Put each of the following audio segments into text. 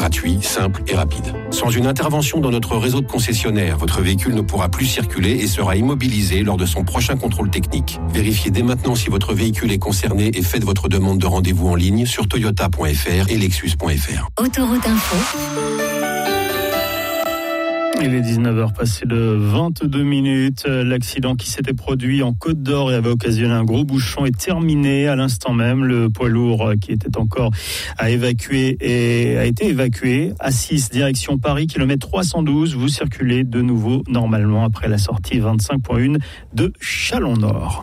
gratuit, simple et rapide. Sans une intervention dans notre réseau de concessionnaires, votre véhicule ne pourra plus circuler et sera immobilisé lors de son prochain contrôle technique. Vérifiez dès maintenant si votre véhicule est concerné et faites votre demande de rendez-vous en ligne sur toyota.fr et lexus.fr. Autoroute Info. Il est 19h passé de 22 minutes. L'accident qui s'était produit en Côte d'Or et avait occasionné un gros bouchon est terminé à l'instant même. Le poids lourd qui était encore à évacuer a été évacué. A6, direction Paris, kilomètre 312. Vous circulez de nouveau normalement après la sortie 25.1 de Chalon-Nord.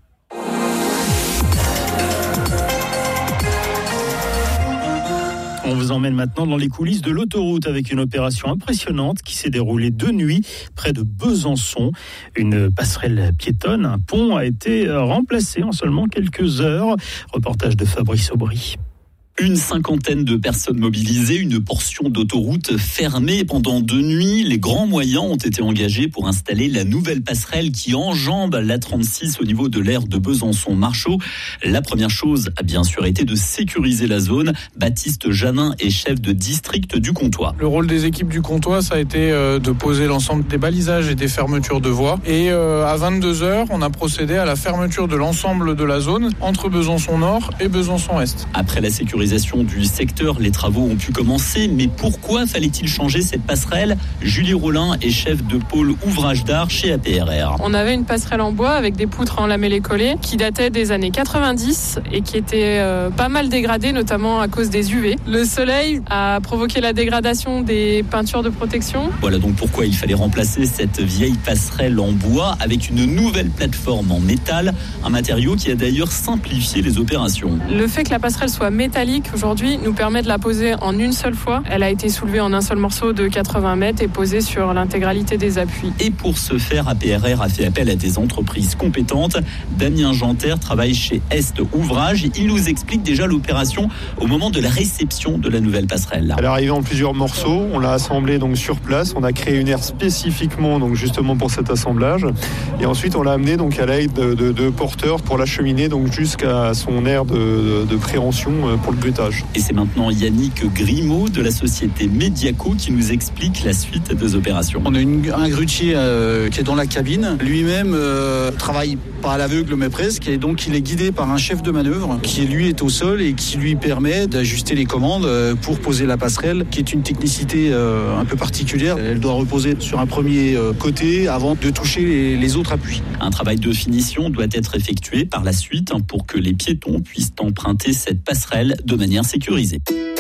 On vous emmène maintenant dans les coulisses de l'autoroute avec une opération impressionnante qui s'est déroulée de nuit près de Besançon. Une passerelle piétonne, un pont a été remplacé en seulement quelques heures. Reportage de Fabrice Aubry. Une cinquantaine de personnes mobilisées, une portion d'autoroute fermée pendant 2 nuits. Les grands moyens ont été engagés pour installer la nouvelle passerelle qui enjambe l'A36 au niveau de l'aire de Besançon-Marchaux. La première chose a bien sûr été de sécuriser la zone. Baptiste Janin est chef de district du Comtois. Le rôle des équipes du Comtois, ça a été de poser l'ensemble des balisages et des fermetures de voies. Et à 22h, on a procédé à la fermeture de l'ensemble de la zone entre Besançon-Nord et Besançon-Est. Après la sécurisation du secteur, les travaux ont pu commencer. Mais pourquoi fallait-il changer cette passerelle ? Julie Rollin est chef de pôle ouvrage d'art chez APRR. On avait une passerelle en bois avec des poutres en lamellé collé qui datait des années 90 et qui était pas mal dégradée, notamment à cause des UV. Le soleil a provoqué la dégradation des peintures de protection. Voilà donc pourquoi il fallait remplacer cette vieille passerelle en bois avec une nouvelle plateforme en métal, un matériau qui a d'ailleurs simplifié les opérations. Le fait que la passerelle soit métallique aujourd'hui nous permet de la poser en une seule fois. Elle a été soulevée en un seul morceau de 80 mètres et posée sur l'intégralité des appuis. Et pour ce faire, APRR a fait appel à des entreprises compétentes. Damien Janter travaille chez Est Ouvrage. Il nous explique déjà l'opération au moment de la réception de la nouvelle passerelle. Elle est arrivée en plusieurs morceaux. On l'a assemblée donc sur place. On a créé une aire spécifiquement donc justement pour cet assemblage. Et ensuite, on l'a amenée donc à l'aide de porteurs pour l'acheminer donc jusqu'à son aire de préhension pour le bruitage. Et c'est maintenant Yannick Grimaud de la société Mediaco qui nous explique la suite des opérations. On a un grutier qui est dans la cabine. Lui-même travaille pas à l'aveugle mais presque. Et donc il est guidé par un chef de manœuvre qui lui est au sol et qui lui permet d'ajuster les commandes pour poser la passerelle, qui est une technicité un peu particulière. Elle doit reposer sur un premier côté avant de toucher les autres appuis. Un travail de finition doit être effectué par la suite pour que les piétons puissent emprunter cette passerelle de manière sécurisée.